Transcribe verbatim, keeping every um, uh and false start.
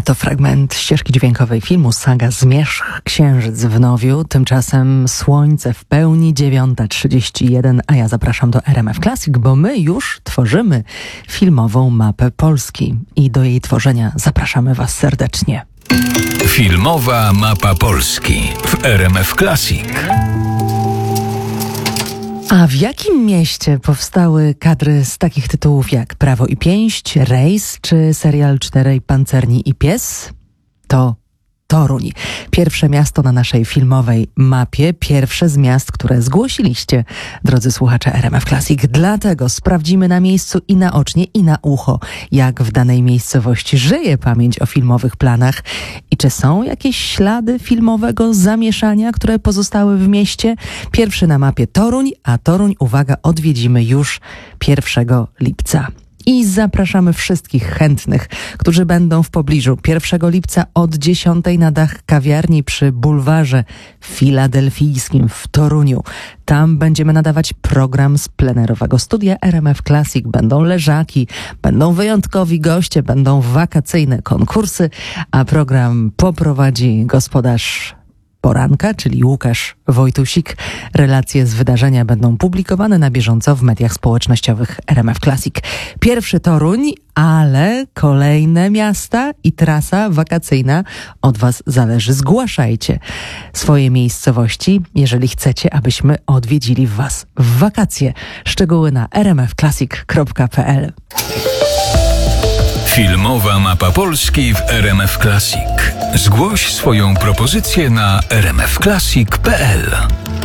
To fragment ścieżki dźwiękowej filmu Saga Zmierzch Księżyc w Nowiu. Tymczasem słońce w pełni, dziewiąta trzydzieści jeden, a ja zapraszam do R M F Classic, bo my już tworzymy filmową mapę Polski i do jej tworzenia zapraszamy Was serdecznie. Filmowa mapa Polski w R M F Classic. A w jakim mieście powstały kadry z takich tytułów jak Prawo i Pięść, Rejs czy serial Czterej Pancerni i Pies? To Toruń. Pierwsze miasto na naszej filmowej mapie, pierwsze z miast, które zgłosiliście, drodzy słuchacze R M F Classic. Dlatego sprawdzimy na miejscu i naocznie, i na ucho, jak w danej miejscowości żyje pamięć o filmowych planach i czy są jakieś ślady filmowego zamieszania, które pozostały w mieście. Pierwszy na mapie Toruń, a Toruń, uwaga, odwiedzimy już pierwszego lipca. I zapraszamy wszystkich chętnych, którzy będą w pobliżu pierwszego lipca od dziesiątej na dach kawiarni przy bulwarze filadelfijskim w Toruniu. Tam będziemy nadawać program z plenerowego studia R M F Classic. Będą leżaki, będą wyjątkowi goście, będą wakacyjne konkursy, a program poprowadzi gospodarz poranka, czyli Łukasz Wojtusik. Relacje z wydarzenia będą publikowane na bieżąco w mediach społecznościowych R M F Classic. Pierwszy Toruń, ale kolejne miasta i trasa wakacyjna od Was zależy. Zgłaszajcie swoje miejscowości, jeżeli chcecie, abyśmy odwiedzili Was w wakacje. Szczegóły na r m f classic kropka p l. Filmowa mapa Polski w R M F Classic. Zgłoś swoją propozycję na r m f classic kropka p l.